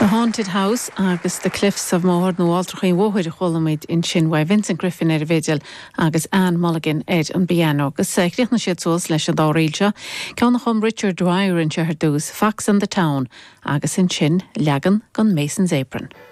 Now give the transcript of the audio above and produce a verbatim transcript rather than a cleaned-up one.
The Haunted House agus the Cliffs of Moher nó Waltrachaí Wóhuiid a cholamid in Shinway Vincent Griffin er vigil agus Anne Mulligan ed an piano agus secrich na siad sos leis an dáríilse ceanna chum Richard Dwyer in Sheherdús Fox in the Town agus in Shin legan gon Mason's Apron.